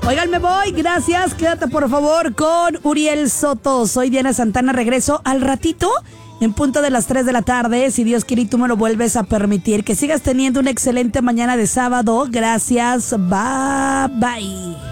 Oigan, me voy, gracias. Quédate por favor con Uriel Soto. Soy Diana Santana, regreso al ratito en punto de las 3 de la tarde. Si Dios quiere y tú me lo vuelves a permitir. Que sigas teniendo una excelente mañana de sábado. Gracias, bye bye.